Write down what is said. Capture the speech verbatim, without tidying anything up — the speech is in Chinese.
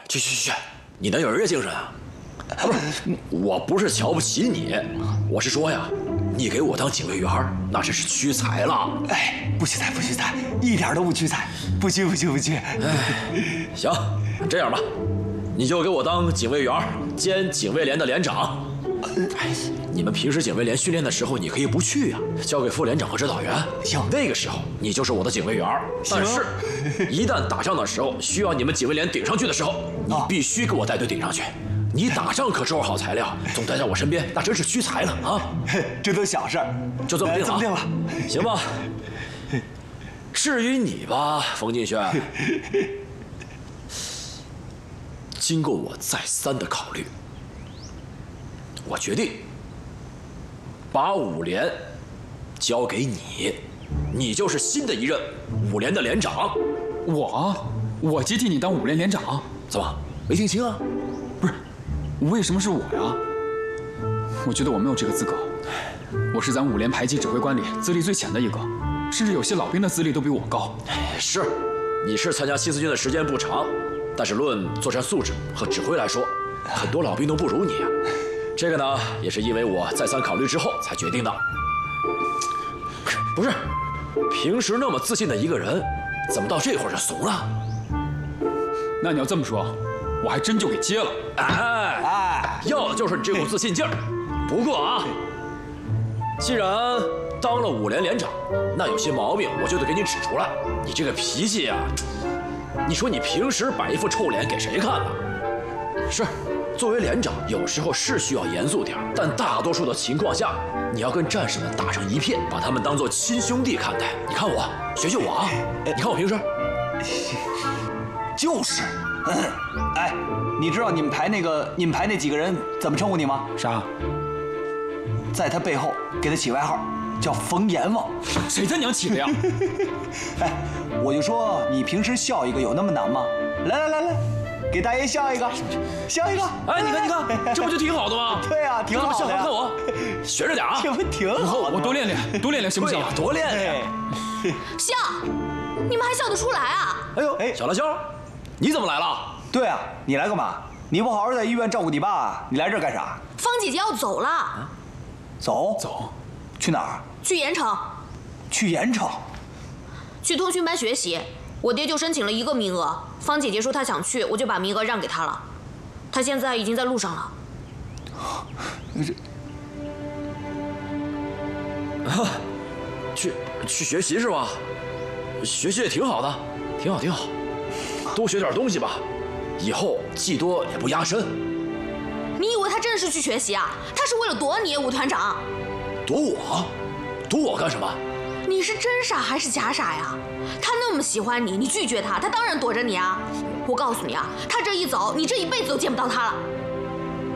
去去去，你能有人家精神啊？不是，我不是瞧不起你，我是说呀，你给我当警卫员，那真是屈才了。 哎，不屈才，不屈才，一点都不屈才，不屈不屈不屈。 哎，行，这样吧，你就给我当警卫员兼警卫连的连长。哎，你们平时警卫连训练的时候，你可以不去呀、啊，交给副连长和指导员。 行， 那个时候你就是我的警卫员。但是，一旦打仗的时候需要你们警卫连顶上去的时候，你必须给我带队顶上去。你打仗可收拾好材料，总待在我身边，那真是屈才了啊！ 这都小事， 就这么定了。 这么定了， 行吧？至于你吧，冯敬轩，经过我再三的考虑，我决定把五连交给你，你就是新的一任五连的连长。 我，我接替你当五连连长？ 怎么没听清啊？ 不是，为什么是我呀？我觉得我没有这个资格。我是咱五连排级指挥官里资历最浅的一个，甚至有些老兵的资历都比我高。 是，你是参加新四军的时间不长，但是论作战素质和指挥来说，很多老兵都不如你啊。这个呢，也是因为我再三考虑之后才决定的。不是，平时那么自信的一个人，怎么到这会儿就怂了？ 那你要这么说，我还真就给接了。 哎哎，要的就是你这股自信劲儿。不过啊，既然当了五连连长，那有些毛病我就得给你指出来。你这个脾气呀、啊，你说你平时摆一副臭脸给谁看呢？是，作为连长，有时候是需要严肃点，但大多数的情况下，你要跟战士们打成一片，把他们当做亲兄弟看待。你看我，学学我啊！你看我平时， 就是。嗯，哎，你知道你们排那个你们排那几个人怎么称呼你吗？ 啥？ 在他背后给他起外号，叫冯阎王。 谁他娘起的呀？ 哎，我就说你平时笑一个有那么难吗？来来来来，给大爷笑一个，笑一个。 哎，你看你看，这不就挺好的吗？ 对呀、啊，挺好的呀。 看我，学着点啊。 这不挺好？ 以后我多练练，多练练行不行？ 多练练。 笑，你们还笑得出来啊？ 哎呦，哎，小辣椒，你怎么来了？ 对啊，你来干嘛？你不好好在医院照顾你爸，你来这儿干啥？ 方姐姐要走了。啊、 走走， 去哪儿？ 去盐城。 去盐城？ 去通讯班学习。我爹就申请了一个名额，方姐姐说她想去，我就把名额让给她了。她现在已经在路上了。 这啊，去去学习是吧？学习也挺好的，挺好挺好，多学点东西吧，以后技多也不压身。 你以为他真的是去学习啊？他是为了躲你，武团长。 躲我？躲我干什么？ 你是真傻还是假傻呀？他那么喜欢你，你拒绝他，他当然躲着你啊！我告诉你啊，他这一走，你这一辈子都见不到他了。